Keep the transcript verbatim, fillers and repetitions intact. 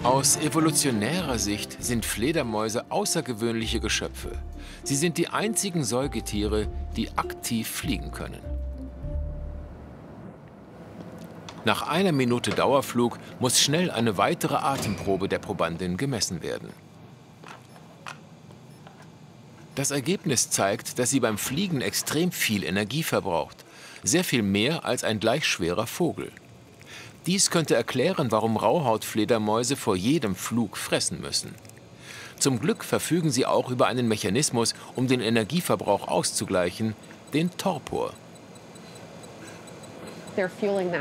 Aus evolutionärer Sicht sind Fledermäuse außergewöhnliche Geschöpfe. Sie sind die einzigen Säugetiere, die aktiv fliegen können. Nach einer Minute Dauerflug muss schnell eine weitere Atemprobe der Probandin gemessen werden. Das Ergebnis zeigt, dass sie beim Fliegen extrem viel Energie verbraucht. Sehr viel mehr als ein gleich schwerer Vogel. Dies könnte erklären, warum Rauhautfledermäuse vor jedem Flug fressen müssen. Zum Glück verfügen sie auch über einen Mechanismus, um den Energieverbrauch auszugleichen, den Torpor.